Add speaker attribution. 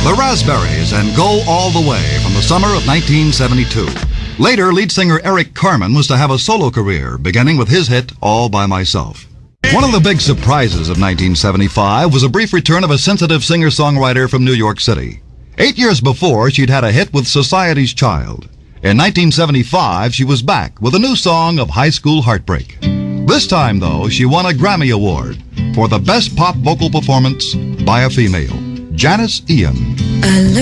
Speaker 1: The Raspberries and Go All the Way from the summer of 1972. Later, lead singer Eric Carmen was to have a solo career, beginning with his hit, All By Myself. One of the big surprises of 1975 was a brief return of a sensitive singer-songwriter from New York City. 8 years before, she'd had a hit with Society's Child. In 1975, she was back with a new song of high school heartbreak. This time, though, she won a Grammy Award for the best pop vocal performance by a female, Janis Ian.